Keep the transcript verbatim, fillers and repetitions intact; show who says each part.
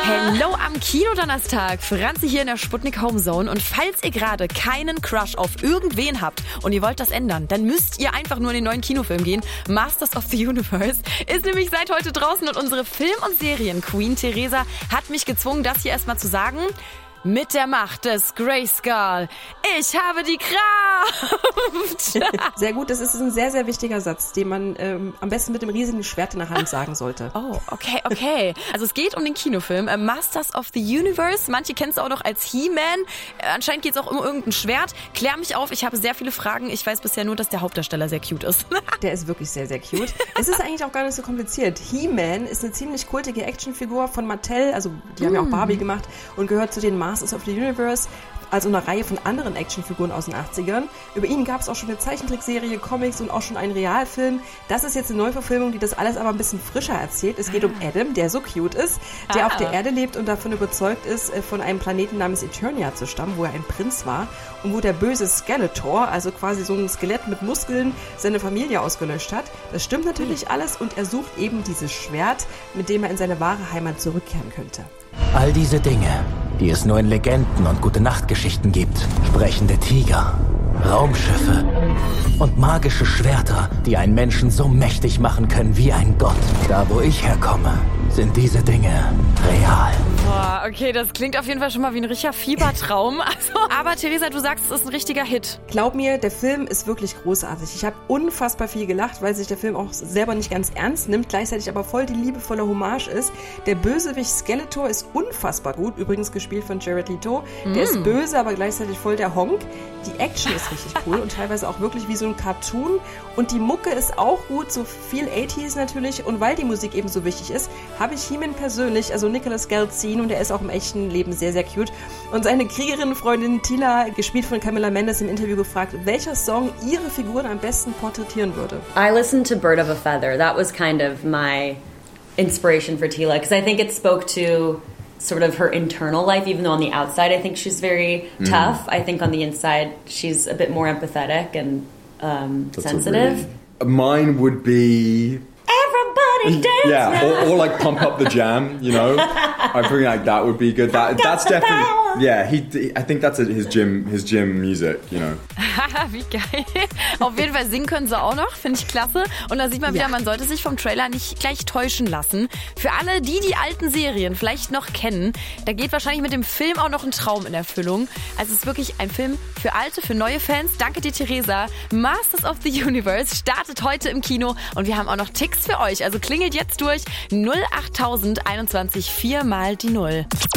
Speaker 1: Hello am Kinodonnerstag. Franzi hier in der Sputnik Homezone. Und falls ihr gerade keinen Crush auf irgendwen habt und ihr wollt das ändern, dann müsst ihr einfach nur in den neuen Kinofilm gehen. Masters of the Universe ist nämlich seit heute draußen und unsere Film- und Serien-Queen Theresa hat mich gezwungen, das hier erstmal zu sagen. Mit der Macht des Grayskull. Ich habe die Kraft.
Speaker 2: Sehr gut, das ist ein sehr, sehr wichtiger Satz, den man ähm, am besten mit dem riesigen Schwert in der Hand sagen sollte.
Speaker 1: Oh, okay, okay. Also es geht um den Kinofilm äh, Masters of the Universe. Manche kennen es auch noch als He-Man. Äh, anscheinend geht es auch um irgendein Schwert. Klär mich auf, ich habe sehr viele Fragen. Ich weiß bisher nur, dass der Hauptdarsteller sehr cute ist.
Speaker 2: Der ist wirklich sehr, sehr cute. Es ist eigentlich auch gar nicht so kompliziert. He-Man ist eine ziemlich kultige Actionfigur von Mattel. Also die haben mm. ja auch Barbie gemacht und gehört zu den Masters of the Universe, also eine Reihe von anderen Actionfiguren aus den achtzigern. Über ihn gab es auch schon eine Zeichentrickserie, Comics und auch schon einen Realfilm. Das ist jetzt eine Neuverfilmung, die das alles aber ein bisschen frischer erzählt. Es geht ah. um Adam, der so cute ist, der ah. auf der Erde lebt und davon überzeugt ist, von einem Planeten namens Eternia zu stammen, wo er ein Prinz war und wo der böse Skeletor, also quasi so ein Skelett mit Muskeln, seine Familie ausgelöscht hat. Das stimmt natürlich alles und er sucht eben dieses Schwert, mit dem er in seine wahre Heimat zurückkehren könnte.
Speaker 3: All diese Dinge, die es nur in Legenden und Gute-Nacht-Geschichten gibt. Sprechende Tiger, Raumschiffe und magische Schwerter, die einen Menschen so mächtig machen können wie ein Gott. Da, wo ich herkomme, sind diese Dinge real.
Speaker 1: Boah, okay, das klingt auf jeden Fall schon mal wie ein richtiger Fiebertraum. Also, aber Theresa, du sagst, es ist ein richtiger Hit.
Speaker 2: Glaub mir, der Film ist wirklich großartig. Ich habe unfassbar viel gelacht, weil sich der Film auch selber nicht ganz ernst nimmt, gleichzeitig aber voll die liebevolle Hommage ist. Der Bösewicht Skeletor ist unfassbar gut, übrigens gespielt von Jared Leto. Der mm. ist böse, aber gleichzeitig voll der Honk. Die Action ist richtig cool und teilweise auch wirklich wie so ein Cartoon. Und die Mucke ist auch gut, so viel achtziger natürlich. Und weil die Musik eben so wichtig ist, habe ich He-Man persönlich, also Nicolas Geltzin, und er ist auch im echten Leben sehr, sehr cute. Und seine Kriegerinnenfreundin Tila, gespielt von Camilla Mendes, im Interview gefragt, welcher Song ihre Figuren am besten porträtieren würde.
Speaker 4: I listened to Bird of a Feather. That was kind of my inspiration for Tila, because I think it spoke to sort of her internal life, even though on the outside I think she's very mm. tough. I think on the inside she's a bit more empathetic and um, sensitive.
Speaker 5: Really, mine would be...
Speaker 4: Everybody dance
Speaker 5: Yeah, or, or like Pump Up the Jam, you know? I think like that would be good. That That's definitely... Yeah, he, I think that's his gym, his gym music, you know.
Speaker 1: Wie geil. Auf jeden Fall singen können sie auch noch, finde ich klasse. Und da sieht man wieder, ja. man sollte sich vom Trailer nicht gleich täuschen lassen. Für alle, die die alten Serien vielleicht noch kennen, da geht wahrscheinlich mit dem Film auch noch ein Traum in Erfüllung. Also es ist wirklich ein Film für alte, für neue Fans. Danke dir, Theresa. Masters of the Universe startet heute im Kino und wir haben auch noch Ticks für euch. Also klingelt jetzt durch null acht null null einundzwanzig vier mal die Null.